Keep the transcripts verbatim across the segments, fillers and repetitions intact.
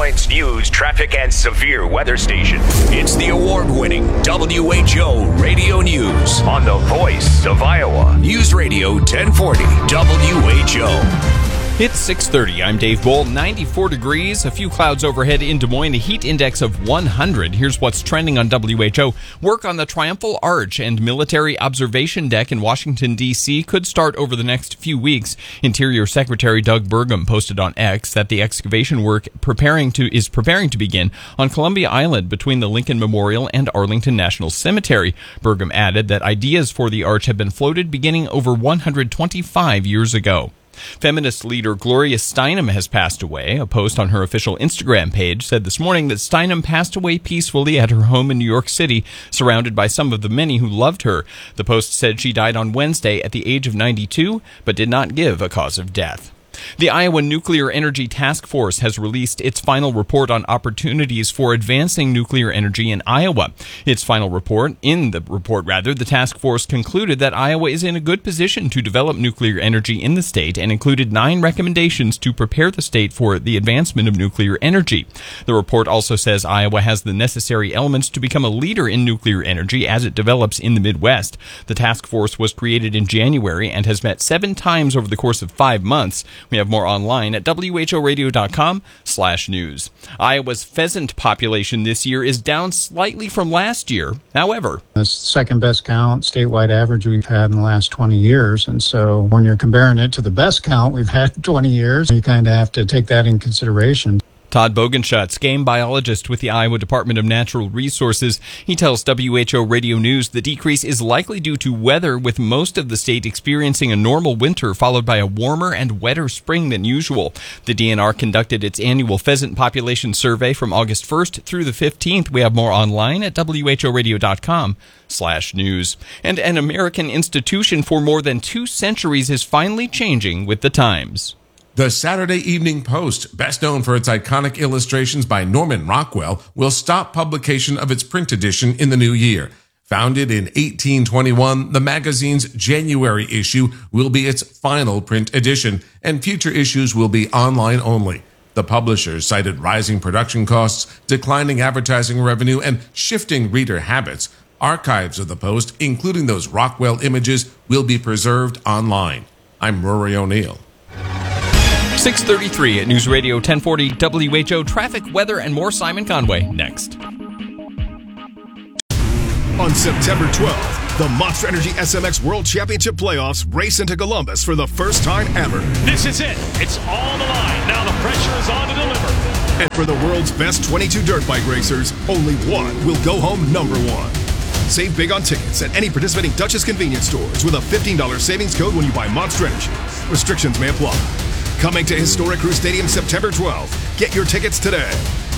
Lawrence News traffic and severe weather station. It's the award-winning W H O Radio News on the voice of Iowa. News Radio ten forty W H O. It's six thirty. I'm Dave Bull. ninety-four degrees, a few clouds overhead in Des Moines, a heat index of one hundred. Here's what's trending on W H O. Work on the Triumphal Arch and Military Observation Deck in Washington, D C could start over the next few weeks. Interior Secretary Doug Burgum posted on X that the excavation work preparing to is preparing to begin on Columbia Island between the Lincoln Memorial and Arlington National Cemetery. Burgum added that ideas for the arch have been floated beginning over one hundred twenty-five years ago. Feminist leader Gloria Steinem has passed away. A post on her official Instagram page said this morning that Steinem passed away peacefully at her home in New York City, surrounded by some of the many who loved her. The post said she died on Wednesday at the age of ninety-two, but did not give a cause of death. The Iowa Nuclear Energy Task Force has released its final report on opportunities for advancing nuclear energy in Iowa. Its final report, in the report rather, the task force concluded that Iowa is in a good position to develop nuclear energy in the state and included nine recommendations to prepare the state for the advancement of nuclear energy. The report also says Iowa has the necessary elements to become a leader in nuclear energy as it develops in the Midwest. The task force was created in January and has met seven times over the course of five months. We have more online at W H O radio dot com slash news. Iowa's pheasant population this year is down slightly from last year. However, it's the second best count, statewide average we've had in the last twenty years. And so when you're comparing it to the best count we've had in twenty years, you kind of have to take that in consideration. Todd Bogenschutz, game biologist with the Iowa Department of Natural Resources. He tells W H O Radio News the decrease is likely due to weather, with most of the state experiencing a normal winter followed by a warmer and wetter spring than usual. The D N R conducted its annual pheasant population survey from August first through the fifteenth. We have more online at W H O radio dot com slash news. And an American institution for more than two centuries is finally changing with the times. The Saturday Evening Post, best known for its iconic illustrations by Norman Rockwell, will stop publication of its print edition in the new year. Founded in eighteen twenty-one, the magazine's January issue will be its final print edition, and future issues will be online only. The publishers cited rising production costs, declining advertising revenue, and shifting reader habits. Archives of the Post, including those Rockwell images, will be preserved online. I'm Rory O'Neill. six thirty-three at News Radio ten forty W H O. Traffic, weather, and more. Simon Conway next. On September twelfth, the Monster Energy S M X World Championship Playoffs race into Columbus for the first time ever. This is it. It's on the line. Now the pressure is on to deliver. And for the world's best twenty-two dirt bike racers, only one will go home number one. Save big on tickets at any participating Dutchess convenience stores with a fifteen dollars savings code when you buy Monster Energy. Restrictions may apply. Coming to Historic Crew Stadium September twelfth. Get your tickets today.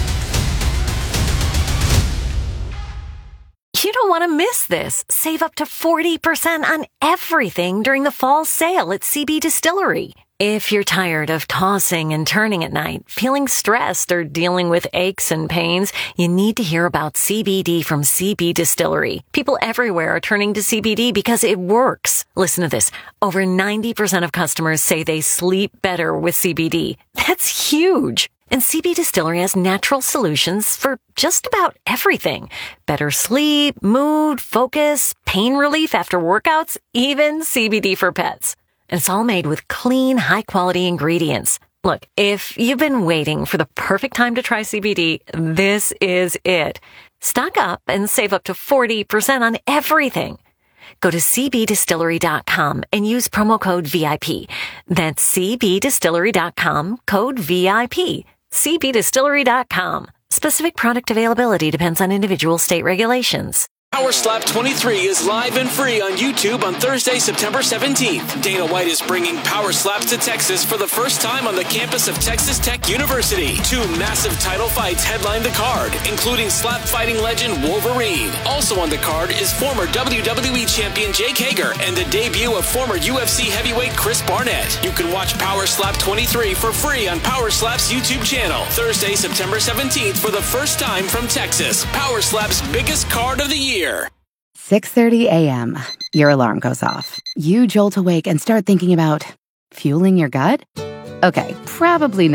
You don't want to miss this. Save up to forty percent on everything during the fall sale at C B Distillery. If you're tired of tossing and turning at night, feeling stressed, or dealing with aches and pains, you need to hear about C B D from C B Distillery. People everywhere are turning to C B D because it works. Listen to this. Over ninety percent of customers say they sleep better with C B D. That's huge. And C B Distillery has natural solutions for just about everything. Better sleep, mood, focus, pain relief after workouts, even C B D for pets. And it's all made with clean, high-quality ingredients. Look, if you've been waiting for the perfect time to try C B D, this is it. Stock up and save up to forty percent on everything. Go to C B distillery dot com and use promo code V I P. That's C B distillery dot com, code V I P. C B distillery dot com. Specific product availability depends on individual state regulations. Power Slap twenty-three is live and free on YouTube on Thursday, September seventeenth. Dana White is bringing Power Slaps to Texas for the first time on the campus of Texas Tech University. Two massive title fights headline the card, including slap fighting legend Wolverine. Also on the card is former W W E champion Jake Hager and the debut of former U F C heavyweight Chris Barnett. You can watch Power Slap twenty-three for free on Power Slap's YouTube channel. Thursday, September seventeenth for the first time from Texas. Power Slap's biggest card of the year. six thirty a.m. Your alarm goes off. You jolt awake and start thinking about fueling your gut? Okay, probably not.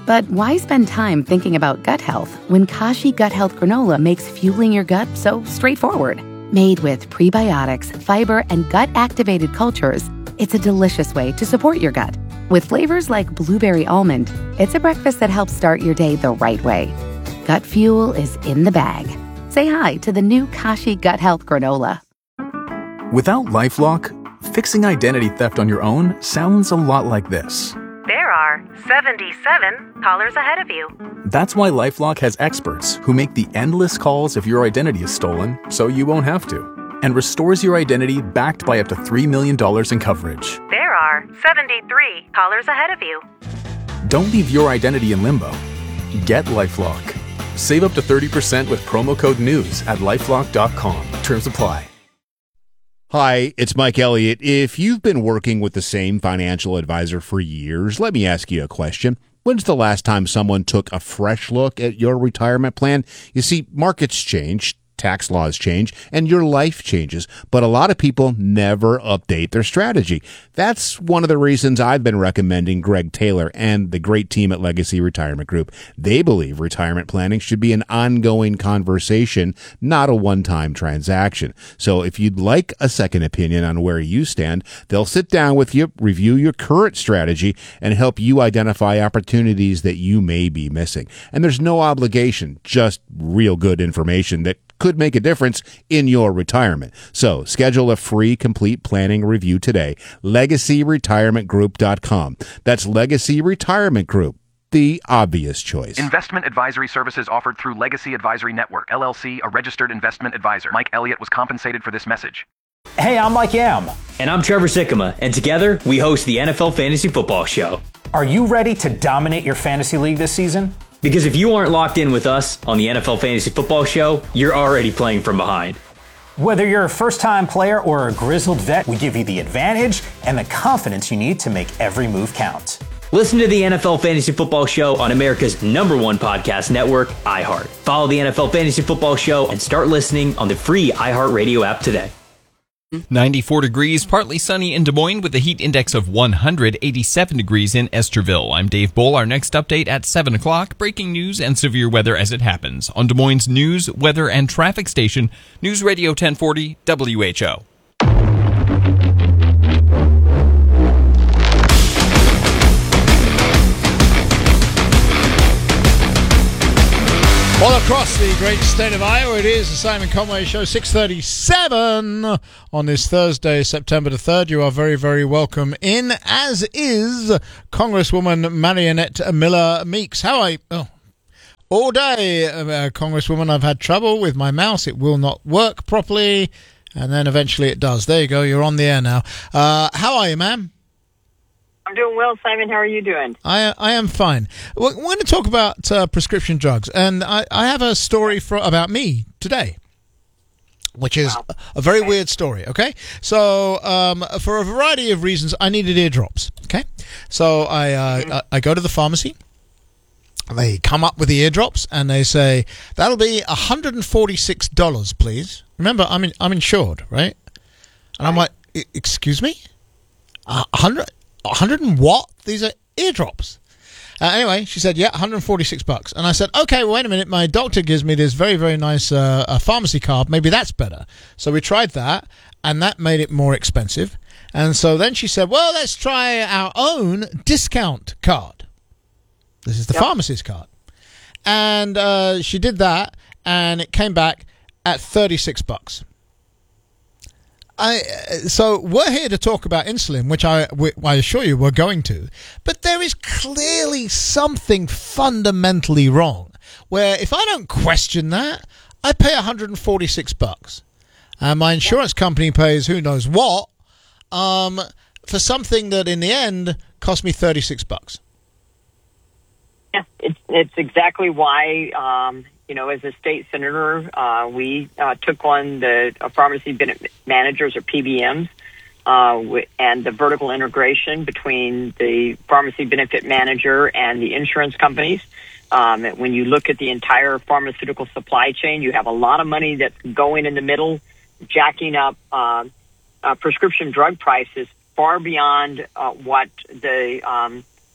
But why spend time thinking about gut health when Kashi Gut Health Granola makes fueling your gut so straightforward? Made with prebiotics, fiber, and gut-activated cultures, it's a delicious way to support your gut. With flavors like blueberry almond, it's a breakfast that helps start your day the right way. Gut fuel is in the bag. Say hi to the new Kashi Gut Health Granola. Without LifeLock, fixing identity theft on your own sounds a lot like this. There are seventy-seven callers ahead of you. That's why LifeLock has experts who make the endless calls if your identity is stolen, so you won't have to, and restores your identity backed by up to three million dollars in coverage. There are seventy-three callers ahead of you. Don't leave your identity in limbo. Get LifeLock. Save up to thirty percent with promo code NEWS at lifelock dot com. Terms apply. Hi, it's Mike Elliott. If you've been working with the same financial advisor for years, let me ask you a question. When's the last time someone took a fresh look at your retirement plan? You see, markets change, tax laws change, and your life changes, but a lot of people never update their strategy. That's one of the reasons I've been recommending Greg Taylor and the great team at Legacy Retirement Group. They believe retirement planning should be an ongoing conversation, not a one-time transaction. So if you'd like a second opinion on where you stand, they'll sit down with you, review your current strategy, and help you identify opportunities that you may be missing. And there's no obligation, just real good information that could make a difference in your retirement. So schedule a free complete planning review today. legacy retirement group dot com. That's Legacy Retirement Group, the obvious choice. Investment advisory services offered through Legacy Advisory Network, L L C, a registered investment advisor. Mike Elliott was compensated for this message. Hey, I'm Mike Yam. And I'm Trevor Sikkema, and together we host the N F L Fantasy Football Show. Are you ready to dominate your fantasy league this season? Because if you aren't locked in with us on the N F L Fantasy Football Show, you're already playing from behind. Whether you're a first-time player or a grizzled vet, we give you the advantage and the confidence you need to make every move count. Listen to the N F L Fantasy Football Show on America's number one podcast network, iHeart. Follow the N F L Fantasy Football Show and start listening on the free iHeartRadio app today. ninety-four degrees, partly sunny in Des Moines with a heat index of one hundred, eighty-seven degrees in Esterville. I'm Dave Bull. Our next update at seven o'clock, breaking news and severe weather as it happens. On Des Moines' news, weather, and traffic station, News Radio ten forty W H O. All across the great state of Iowa, it is the Simon Conway Show, six thirty-seven on this Thursday, September the third. You are very, very welcome in, as is Congresswoman Mariannette Miller Meeks. How are you? Oh. All day, uh, Congresswoman, I've had trouble with my mouse. It will not work properly, and then eventually it does. There you go. You're on the air now. Uh, how are you, ma'am? I'm doing well, Simon. How are you doing? I I am fine. We're going to talk about uh, prescription drugs, and I, I have a story for, about me today, which is wow. a very okay. weird story, okay? So, um, for a variety of reasons, I needed eardrops, okay? So, I, uh, mm-hmm. I, I go to the pharmacy, they come up with the eardrops, and they say, that'll be one hundred forty-six dollars, please. Remember, I'm in, I'm insured, right? And right. I'm like, excuse me? Uh, one hundred one hundred and what? These are eardrops. Uh, anyway, she said, yeah, one hundred forty-six bucks. And I said, okay, wait a minute. My doctor gives me this very, very nice uh, a pharmacy card. Maybe that's better. So we tried that, and that made it more expensive. And so then she said, well, let's try our own discount card. This is the yep. pharmacist card. And uh, she did that, and it came back at thirty-six bucks. I, so we're here to talk about insulin, which I, I assure you we're going to, but there is clearly something fundamentally wrong, where if I don't question that, I pay one hundred forty-six bucks, and my insurance company pays who knows what, um, for something that in the end cost me thirty-six bucks. Yeah, it's, it's exactly why, um, you know, as a state senator, uh, we uh, took on the uh, pharmacy benefit managers, or P B Ms, uh, w- and the vertical integration between the pharmacy benefit manager and the insurance companies. Um, when you look at the entire pharmaceutical supply chain, you have a lot of money that's going in the middle, jacking up uh, uh, prescription drug prices far beyond uh, what the um,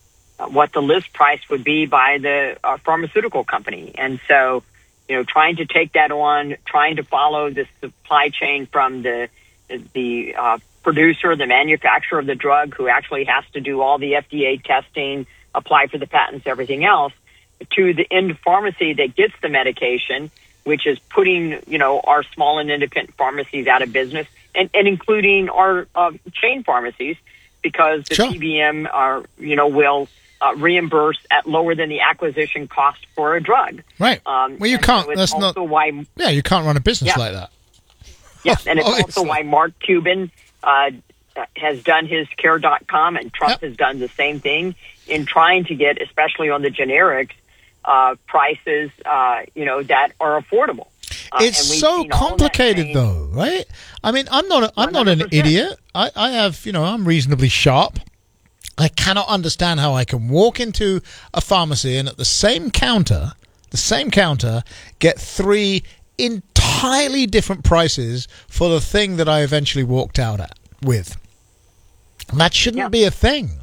uh, what the list price would be by the uh, pharmaceutical company. And so, you know, trying to take that on, trying to follow the supply chain from the the uh, producer, the manufacturer of the drug, who actually has to do all the F D A testing, apply for the patents, everything else, to the end pharmacy that gets the medication, which is putting, you know, our small and independent pharmacies out of business, and, and including our uh, chain pharmacies, because the Sure. P B M are, you know, will uh, reimburse at lower than the acquisition cost for a drug. Right. Um, Well, you and can't. so it's That's also not. why. Yeah, you can't run a business Yeah. like that. Yeah, and it's Obviously. also why Mark Cuban uh, has done his care dot com, and Trump has done the same thing in trying to get, especially on the generics, uh, prices, uh, you know, that are affordable. Uh, It's and we've so seen all that complicated, change. though, right? I mean, I'm not. A, I'm not an idiot. I, I have, you know, I'm reasonably sharp. I cannot understand how I can walk into a pharmacy and at the same counter, the same counter, get three entirely different prices for the thing that I eventually walked out at with. And that shouldn't be a thing.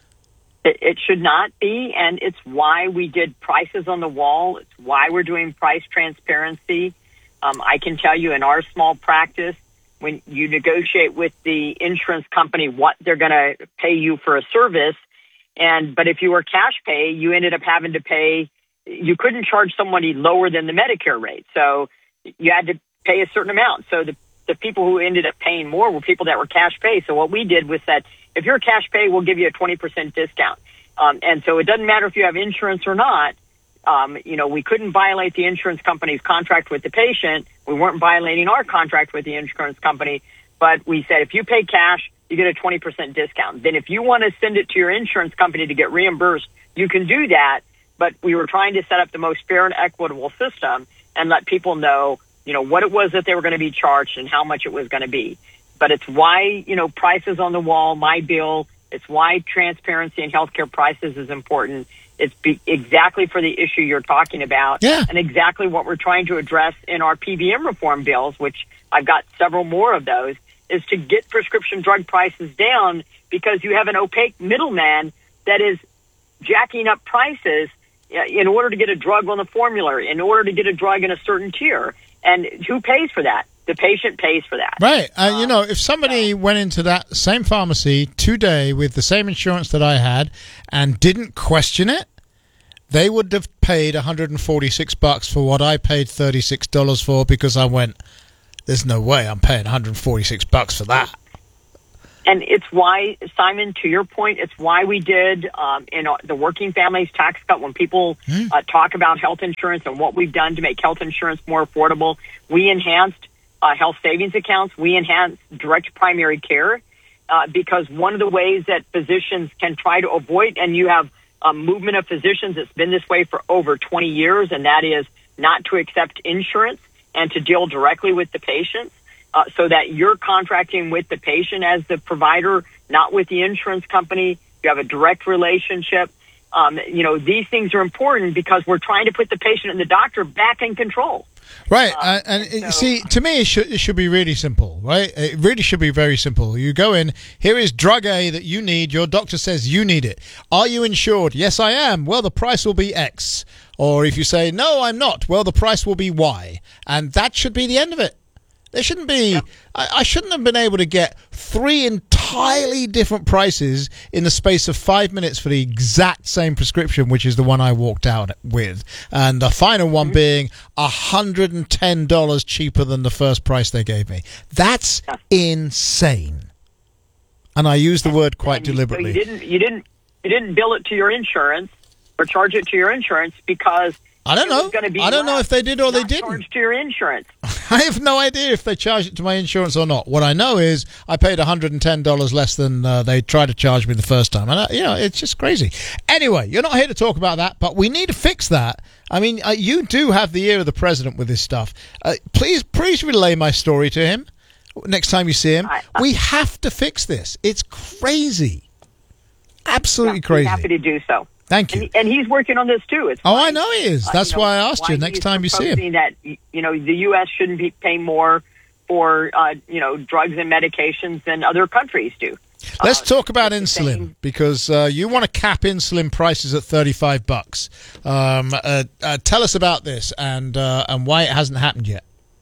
It, it should not be, and it's why we did prices on the wall. It's why we're doing price transparency. Um, I can tell you in our small practice, when you negotiate with the insurance company what they're going to pay you for a service, and but if you were cash pay, you ended up having to pay, you couldn't charge somebody lower than the Medicare rate. So you had to pay a certain amount. So the, the people who ended up paying more were people that were cash pay. So what we did was that if you're cash pay, we'll give you a twenty percent discount. Um, and so it doesn't matter if you have insurance or not. Um, you know, we couldn't violate the insurance company's contract with the patient. We weren't violating our contract with the insurance company. But we said, if you pay cash, you get a twenty percent discount. Then if you want to send it to your insurance company to get reimbursed, you can do that. But we were trying to set up the most fair and equitable system and let people know, you know, what it was that they were going to be charged and how much it was going to be. But it's why, you know, prices on the wall, my bill, it's why transparency in healthcare prices is important. It's be exactly for the issue you're talking about, yeah. and exactly what we're trying to address in our P B M reform bills, which I've got several more of those, is to get prescription drug prices down, because you have an opaque middleman that is jacking up prices in order to get a drug on the formulary, in order to get a drug in a certain tier. And who pays for that? The patient pays for that. Right. Uh, you know, if somebody went into that same pharmacy today with the same insurance that I had and didn't question it, they would have paid one hundred forty-six bucks for what I paid thirty-six dollars for, because I went, there's no way I'm paying one hundred forty-six bucks for that. And it's why, Simon, to your point, it's why we did um, in the Working Families Tax Cut. When people mm. uh, talk about health insurance and what we've done to make health insurance more affordable, we enhanced uh, health savings accounts. We enhanced direct primary care uh, because one of the ways that physicians can try to avoid, and you have a movement of physicians that's been this way for over twenty years, and that is not to accept insurance and to deal directly with the patients. Uh, so that you're contracting with the patient as the provider, not with the insurance company. You have a direct relationship. Um, you know, these things are important because we're trying to put the patient and the doctor back in control. Right. Uh, and and so, see, to me, it should, it should be really simple, right? It really should be very simple. You go in, here is drug A that you need. Your doctor says you need it. Are you insured? Yes, I am. Well, the price will be X. Or if you say, no, I'm not, well, the price will be Y. And that should be the end of it. There shouldn't be, yeah. I, I shouldn't have been able to get three entirely different prices in the space of five minutes for the exact same prescription, which is the one I walked out with. And the final one mm-hmm. being one hundred ten dollars cheaper than the first price they gave me. That's yeah. insane. And I use the word quite you, deliberately. So you didn't, you didn't, you didn't bill it to your insurance or charge it to your insurance because I don't know. I don't know if they did or they didn't. Charged to your insurance. I have no idea if they charged it to my insurance or not. What I know is I paid one hundred ten dollars less than uh, they tried to charge me the first time. And, uh, you know, it's just crazy. Anyway, you're not here to talk about that, but we need to fix that. I mean, uh, you do have the ear of the president with this stuff. Uh, please, please relay my story to him next time you see him. I, I, we have to fix this. It's crazy. Absolutely yeah, crazy. I'm happy to do so. Thank you. And, and he's working on this, too. It's oh, why, I know he is. That's uh, you know, why I asked why you next time you see him. That, you know, the U S shouldn't be paying more for, uh, you know, drugs and medications than other countries do. Let's uh, talk about insulin because uh, you want to cap insulin prices at thirty-five bucks. Um, uh, uh, tell us about this and uh, and why it hasn't happened yet.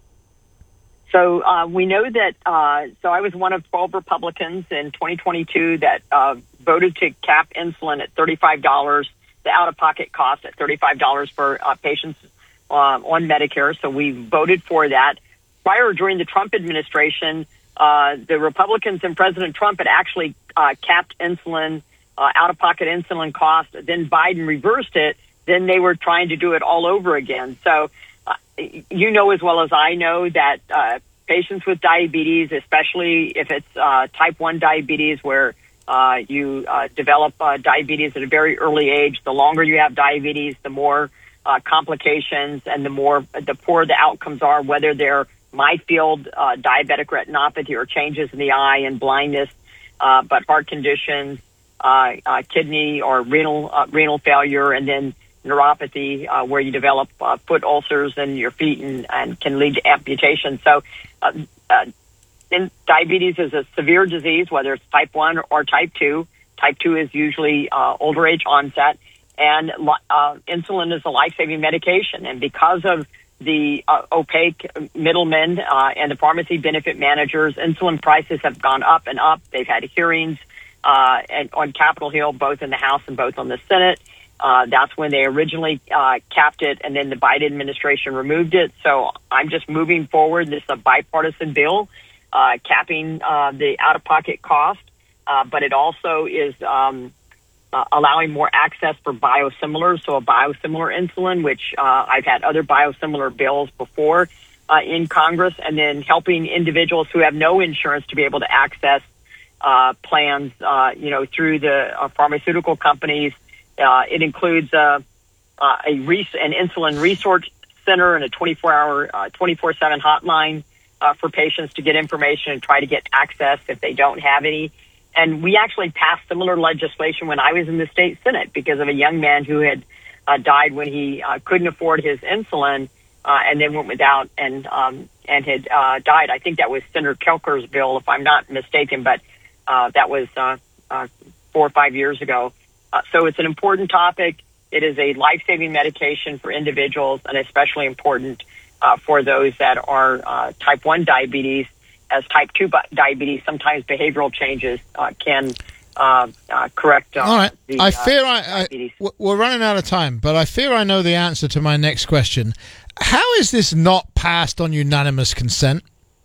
So uh, we know that. Uh, so I was one of twelve Republicans in twenty twenty-two that uh, voted to cap insulin at thirty-five dollars, the out-of-pocket cost at thirty-five dollars for uh, patients uh, on Medicare. So we voted for that. Prior, during the Trump administration, Uh, the Republicans and President Trump had actually uh, capped insulin, uh, out-of-pocket insulin cost. Then Biden reversed it. Then they were trying to do it all over again. So uh, you know as well as I know that uh, patients with diabetes, especially if it's uh, type one diabetes where uh, you uh, develop uh, diabetes at a very early age, the longer you have diabetes, the more uh, complications and the more the poorer the outcomes are, whether they're my field, uh, diabetic retinopathy or changes in the eye and blindness, uh, but heart conditions, uh, uh, kidney or renal uh, renal failure, and then neuropathy, uh, where you develop uh, foot ulcers in your feet and, and can lead to amputation. So uh, uh, and diabetes is a severe disease, whether it's type one or type two. Type two is usually uh, older age onset, and uh, insulin is a life-saving medication. And because of the uh, opaque middlemen uh, and the pharmacy benefit managers, insulin prices have gone up and up. They've had hearings uh, and on Capitol Hill, both in the House and both on the Senate. Uh, that's when they originally uh, capped it, and then the Biden administration removed it. So I'm just moving forward. This is a bipartisan bill uh, capping uh, the out-of-pocket cost, uh, but it also is um, Uh, allowing more access for biosimilars, so a biosimilar insulin, which uh, I've had other biosimilar bills before uh, in Congress, and then helping individuals who have no insurance to be able to access uh, plans, uh, you know, through the uh, pharmaceutical companies. Uh, it includes uh, uh, a res- an insulin resource center and a twenty-four hour, uh, twenty-four seven hotline uh, for patients to get information and try to get access if they don't have any. And we actually passed similar legislation when I was in the state Senate because of a young man who had uh, died when he uh, couldn't afford his insulin uh, and then went without and um, and had uh, died. I think that was Senator Kelker's bill, if I'm not mistaken, but uh, that was uh, uh, four or five years ago. Uh, so it's an important topic. It is a life-saving medication for individuals and especially important uh, for those that are uh, type one diabetes. As type two diabetes, sometimes behavioral changes uh, can uh, uh, correct. Uh, All right. the, I fear uh, I, I we're running out of time, but I fear I know the answer to my next question. How is this not passed on unanimous consent?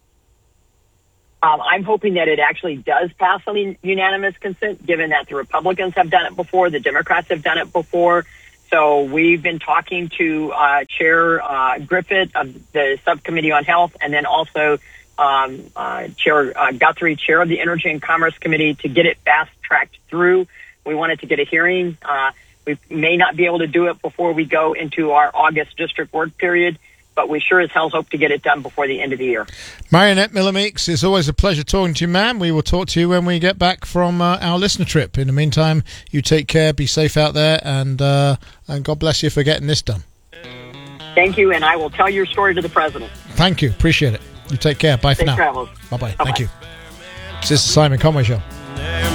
Um, I'm hoping that it actually does pass on unanimous consent, given that the Republicans have done it before, the Democrats have done it before. So we've been talking to uh, Chair uh, Griffith of the Subcommittee on Health, and then also Um, uh, Chair uh, Guthrie, Chair of the Energy and Commerce Committee, to get it fast-tracked through. We wanted to get a hearing. Uh, we may not be able to do it before we go into our August district work period, but we sure as hell hope to get it done before the end of the year. Marionette Miller Meeks, it's always a pleasure talking to you, ma'am. We will talk to you when we get back from uh, our listener trip. In the meantime, you take care, be safe out there, and uh, and God bless you for getting this done. Thank you, and I will tell your story to the president. Thank you. Appreciate it. You take care. Bye for Safe now. travels. Bye-bye. Bye-bye. Thank you. This is the Simon Conway Show.